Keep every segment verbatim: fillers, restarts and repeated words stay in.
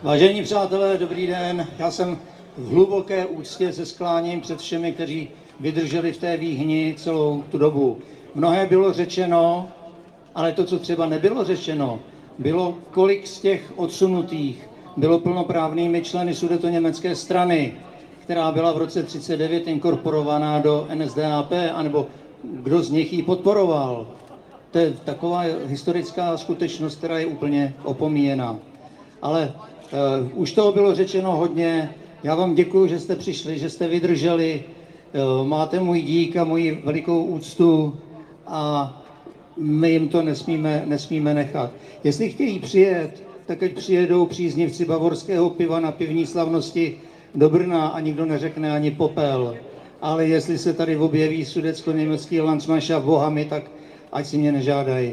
Vážení přátelé, dobrý den. Já jsem v hluboké úctě se skláním před všemi, kteří vydrželi v té výhni celou tu dobu. Mnohé bylo řečeno, ale to, co třeba nebylo řečeno, bylo, kolik z těch odsunutých bylo plnoprávnými členy sudetoněmecké strany, která byla v roce třicet devět inkorporovaná do N S D A P, anebo kdo z nich ji podporoval. To je taková historická skutečnost, která je úplně opomíjená. Ale uh, už toho bylo řečeno hodně. Já vám děkuji, že jste přišli, že jste vydrželi. Uh, máte můj dík a moji velikou úctu a my jim to nesmíme, nesmíme nechat. Jestli chtějí přijet, tak ať přijedou příznivci bavorského piva na pivní slavnosti do Brna a nikdo neřekne ani popel. Ale jestli se tady objeví sudetsko-německý Landsmannschaft Bohamy, tak ať si mě nežádají.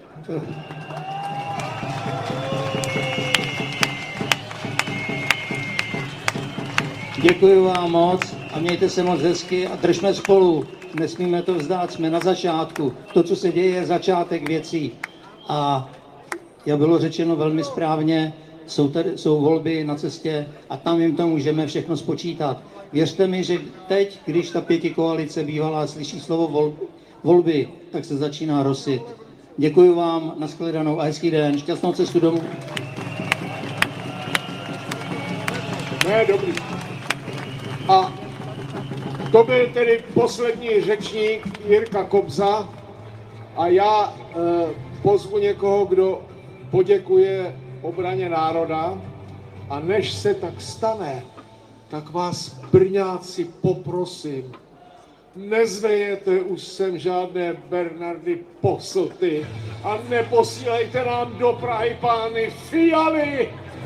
Děkuji vám moc a mějte se moc hezky a držme spolu. Nesmíme to vzdát, jsme na začátku. To, co se děje, je začátek věcí. A jak bylo řečeno velmi správně, jsou, tady, jsou volby na cestě a tam jim to můžeme všechno spočítat. Věřte mi, že teď, když ta pětikoalice bývalá slyší slovo vol, volby, tak se začíná rosit. Děkuji vám, nashledanou a hezký den, šťastnou cestu domů. Ne, dobrý. A to byl tedy poslední řečník Jirka Kobza a já e, pozvu někoho, kdo poděkuje obraně národa a než se tak stane, tak vás Brňáci poprosím, nezvejete už sem žádné Bernardy Poslty a neposílejte nám do Prahy pány Fialy!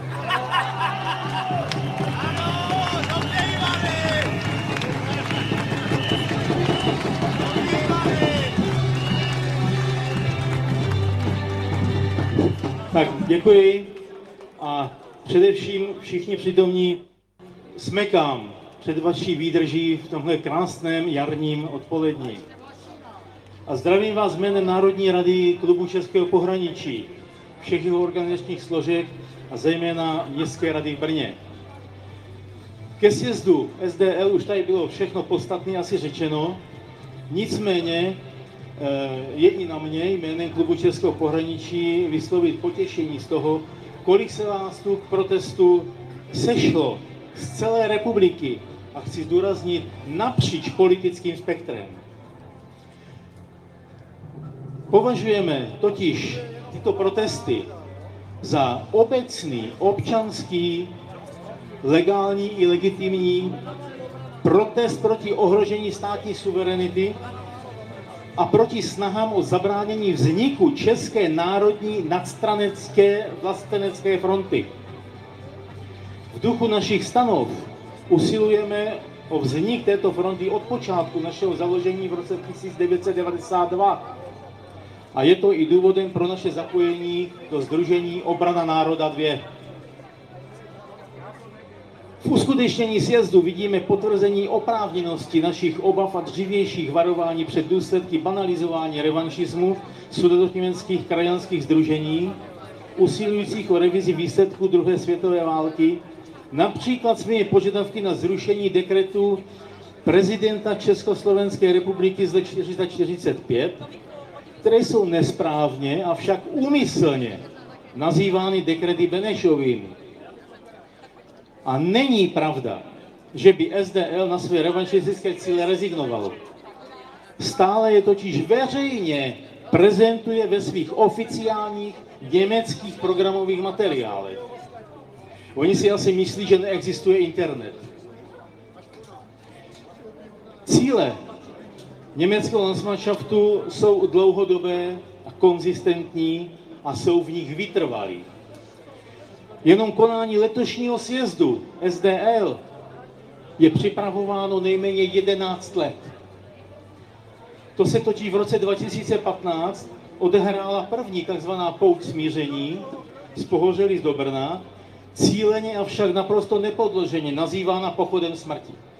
Tak děkuji a především všichni přítomní smekám před vaší výdrží v tomhle krásném jarním odpolední. A zdravím vás jménem Národní rady Klubu Českého pohraničí, všech jeho organizačních složek a zejména Městské rady v Brně. Ke sjezdu S D L už tady bylo všechno podstatné asi řečeno, nicméně je i na mě jménem Klubu Českého pohraničí vyslovit potěšení z toho, kolik se vás tu k protestu sešlo z celé republiky a chci zdůraznit napříč politickým spektrem. Považujeme totiž tyto protesty za obecný, občanský, legální i legitimní protest proti ohrožení státní suverenity a proti snahám o zabránění vzniku České národní nadstranecké vlastenecké fronty. V duchu našich stanov usilujeme o vznik této fronty od počátku našeho založení v roce tisíc devět set devadesát dva. A je to i důvodem pro naše zapojení do sdružení Obrana národa dva. V uskutečnění sjezdu vidíme potvrzení oprávněnosti našich obav a dřívějších varování před důsledky banalizování revanšismu sudetoněmeckých krajanských sdružení, usilujících o revizi výsledků druhé světové války, například svými požadavky na zrušení dekretu prezidenta Československé republiky z let čtyři sta čtyřicet pět, které jsou nesprávně, avšak úmyslně nazývány dekrety Benešovými. A není pravda, že by S D L na své revanšistické cíle rezignovalo. Stále je totiž veřejně prezentuje ve svých oficiálních německých programových materiálech. Oni si asi myslí, že neexistuje internet. Cíle německého Landsmannschaftu jsou dlouhodobé a konzistentní a jsou v nich vytrvalí. Jenom konání letošního sjezdu S D L je připravováno nejméně jedenáct let. To se totiž v roce dva tisíce patnáct odehrála první takzvaná pouť smíření z Pohořelic do Brna, cíleně avšak naprosto nepodloženě nazývána pochodem smrti.